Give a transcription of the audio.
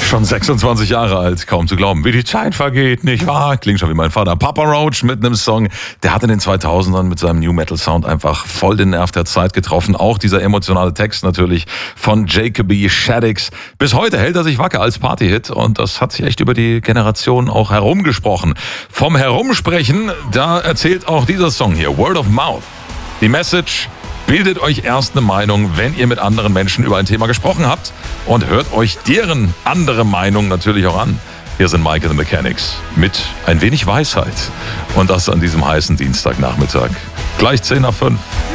Schon 26 Jahre alt, kaum zu glauben, wie die Zeit vergeht, nicht wahr? Klingt schon wie mein Vater. Papa Roach mit einem Song, der hat in den 2000ern mit seinem New Metal Sound einfach voll den Nerv der Zeit getroffen. Auch dieser emotionale Text natürlich von Jacoby Shaddix. Bis heute hält er sich wacker als Partyhit und das hat sich echt über die Generation auch herumgesprochen. Vom Herumsprechen, da erzählt auch dieser Song hier, Word of Mouth. Die Message: Bildet euch erst eine Meinung, wenn ihr mit anderen Menschen über ein Thema gesprochen habt und hört euch deren andere Meinung natürlich auch an. Hier sind Mike and the Mechanics mit ein wenig Weisheit und das an diesem heißen Dienstagnachmittag. Gleich 10 nach 5.